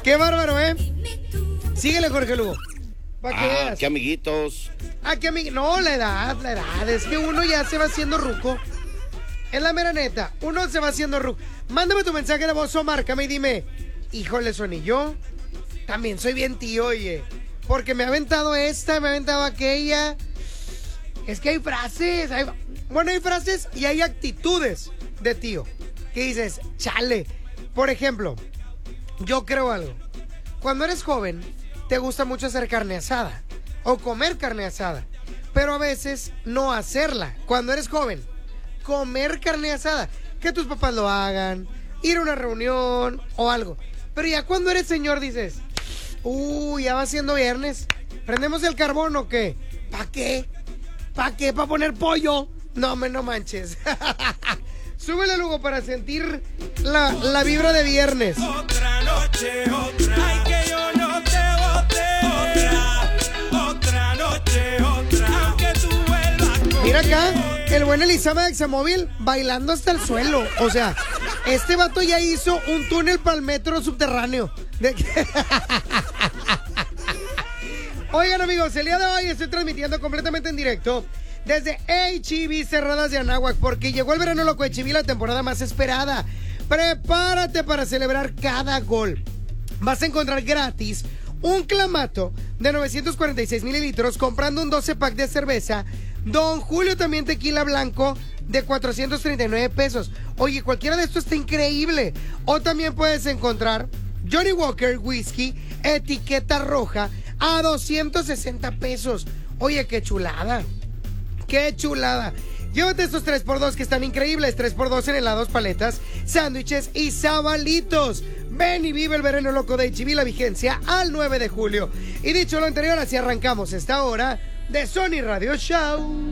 Qué bárbaro, ¿eh? Síguele, Jorge Lugo. Para que veas. Qué amiguitos. No, la edad. Es que uno ya se va haciendo ruco. Es la mera neta. Uno se va haciendo ruco. Mándame tu mensaje de voz o márcame y dime, híjole, Sony, yo también soy bien tío, oye. Porque me ha aventado esta, me ha aventado aquella. Es que hay frases. Hay frases y hay actitudes de tío. Que dices, chale. Por ejemplo, yo creo algo. Cuando eres joven, te gusta mucho hacer carne asada o comer carne asada, pero a veces no hacerla. Cuando eres joven, comer carne asada, que tus papás lo hagan, ir a una reunión o algo. Pero ya cuando eres señor dices, ya va siendo viernes, ¿prendemos el carbón o qué? ¿Para qué? ¿Para qué? ¿Para poner pollo? No manches. Súbele, Lugo, para sentir la vibra de viernes. Otra noche, otra. Ay, que yo no te boté. Otra noche, otra. Aunque tú vuelvas. Mira acá, el buen Elizabeth de Examóvil bailando hasta el suelo. O sea, este vato ya hizo un túnel para el metro subterráneo. Oigan, amigos, el día de hoy estoy transmitiendo completamente en directo desde H-E-B Cerradas de Anáhuac, porque llegó el verano loco de H-E-B, la temporada más esperada. Prepárate para celebrar cada gol. Vas a encontrar gratis un clamato de 946 mililitros comprando un 12 pack de cerveza Don Julio, también tequila blanco de 439 pesos. Oye, cualquiera de estos está increíble. O también puedes encontrar Johnny Walker Whisky etiqueta roja a 260 pesos. Oye, qué chulada. ¡Qué chulada! Llévate estos 3x2 que están increíbles. 3x2 en helados, paletas, sándwiches y sabalitos. Ven y vive el verano loco de H-E-B, la vigencia al 9 de julio. Y dicho lo anterior, así arrancamos esta hora de Sony Radio Show.